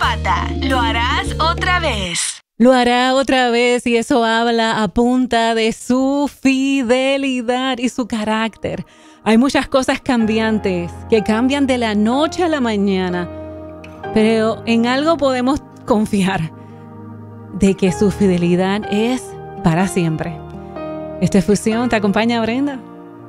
Zapata. Lo harás otra vez. Lo hará otra vez y eso habla a punta de su fidelidad y su carácter. Hay muchas cosas cambiantes que cambian de la noche a la mañana, pero en algo podemos confiar, de que su fidelidad es para siempre. Esta es Fusión, ¿te acompaña Brenda?